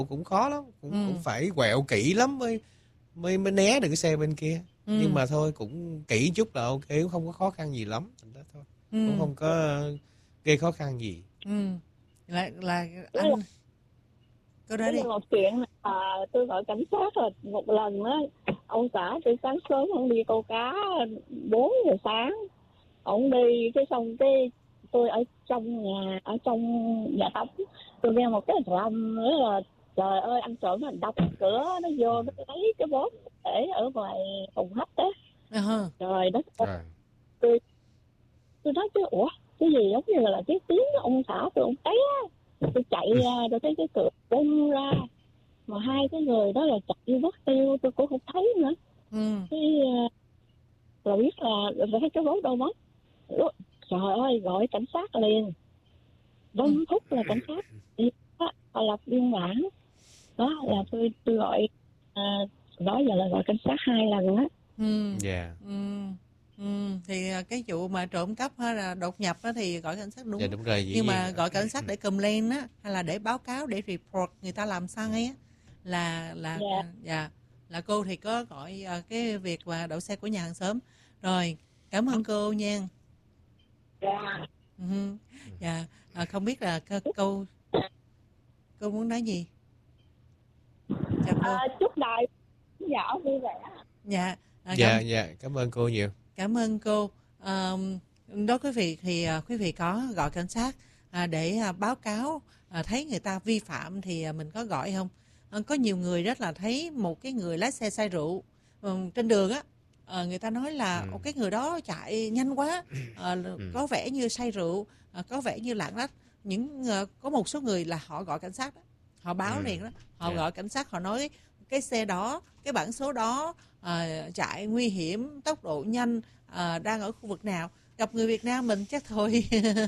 cũng khó lắm, cũng phải quẹo kỹ lắm mới né được cái xe bên kia. Nhưng mà thôi cũng kỹ chút là ok, cũng không có khó khăn gì lắm, đó thôi. Cũng không có gây khó khăn gì. Là anh câu đó Đây đi. là một chuyện tôi gọi cảnh sát là một lần á, ông xã tôi sáng sớm ông đi câu cá 4 giờ sáng, ông đi cái xong cái tôi ở trong nhà tắm, tôi nghe một cái rầm nữa là trời ơi, anh trộm nó đập cửa nó vô nó lấy cái bóp để ở ngoài phòng khách á. Trời đất ơi, tôi nói chứ ủa cái gì giống như là cái tiếng ông xã tôi ông té. Tôi chạy ra tôi thấy cái cửa bung ra mà hai cái người đó là chạy mất tiêu, tôi cũng không thấy nữa. Cái là biết là thấy cái bóng đâu mất. Trời ơi, gọi cảnh sát liền. 5 phút là cảnh sát đi lập biên bản. Đó là tôi gọi đó giờ là gọi cảnh sát 2 lần á. Thì cái vụ mà trộm cắp hay là đột nhập á thì gọi cảnh sát đúng. Đúng rồi, nhưng mà gọi cảnh sát để complain á, hay là để báo cáo, để report người ta làm sai á, là cô thì có gọi cái việc mà đậu xe của nhà hàng xóm. Rồi, cảm ơn cô nha. Không biết là cô muốn nói gì? Chào cô. Chúc đại nhỏ vui vẻ. Cảm ơn cô nhiều. Cảm ơn cô. Đối với quý vị thì quý vị có gọi cảnh sát để báo cáo thấy người ta vi phạm thì mình có gọi không? Có nhiều người rất là thấy một cái người lái xe say rượu trên đường á, người ta nói là cái người đó chạy nhanh quá, có vẻ như say rượu, có vẻ như lạng lách. Có một số người là họ gọi cảnh sát đó. Họ báo liền đó, họ gọi cảnh sát, họ nói cái xe đó, cái bản số đó chạy nguy hiểm, tốc độ nhanh, đang ở khu vực nào. Gặp người Việt Nam mình chắc thôi.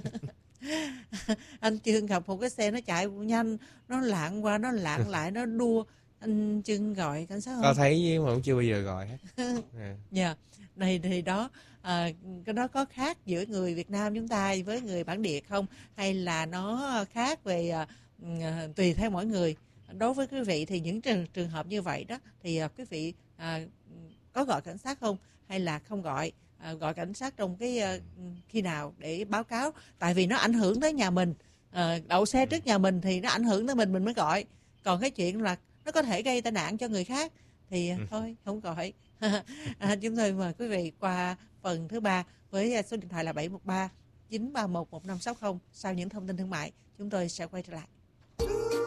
Anh Trương gặp một cái xe nó chạy nhanh, nó lạng qua, nó lạng lại, nó đua, anh Trương gọi cảnh sát không? Có thấy nhưng mà cũng chưa bao giờ gọi hết. Này thì đó, cái đó có khác giữa người Việt Nam chúng ta với người bản địa không, hay là nó khác về tùy theo mỗi người? Đối với quý vị thì những trường hợp như vậy đó thì quý vị có gọi cảnh sát không, hay là không gọi? Gọi cảnh sát trong cái khi nào để báo cáo, tại vì nó ảnh hưởng tới nhà mình. Đậu xe trước nhà mình thì nó ảnh hưởng tới mình mới gọi. Còn cái chuyện là nó có thể gây tai nạn cho người khác thì thôi không gọi. Chúng tôi mời quý vị qua phần thứ 3 với số điện thoại là 713 931 1560. Sau những thông tin thương mại chúng tôi sẽ quay trở lại.